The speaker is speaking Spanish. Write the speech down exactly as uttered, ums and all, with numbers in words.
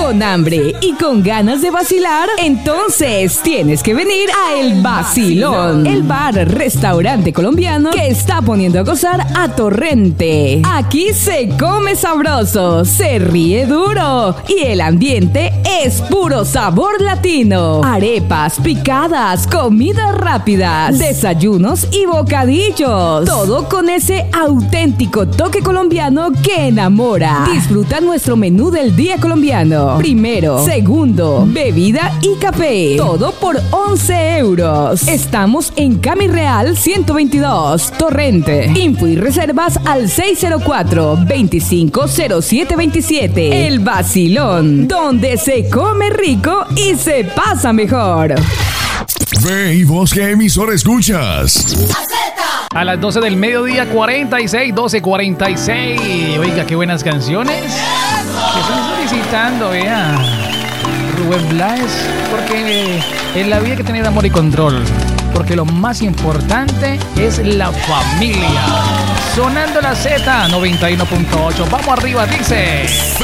con hambre y con ganas de vacilar, entonces tienes que venir a El Vacilón, el bar restaurante colombiano que está poniendo a gozar a Torrente. Aquí se come sabroso, se ríe duro y el ambiente es puro sabor latino. Arepas, picadas, comidas rápidas, desayunos y bocadillos. Todo con ese auténtico toque colombiano que enamora. Disfruta nuestro menú del día colombiano. Primero, segundo, bebida y café. Todo por once euros. Estamos en Cami Real ciento veintidós, Torrente. Info y reservas al seis cero cuatro, veinticinco cero siete veintisiete. El Vacilón, donde se come rico y se pasa mejor. Ve y vos qué emisora escuchas. A las doce del mediodía, cuarenta y seis, doce cuarenta y seis. Oiga, qué buenas canciones. Que están solicitando, vea. Rubén Blades. Porque en la vida hay que tener amor y control. Porque lo más importante es la familia. Sonando la Z noventa y uno punto ocho. Vamos arriba, dice.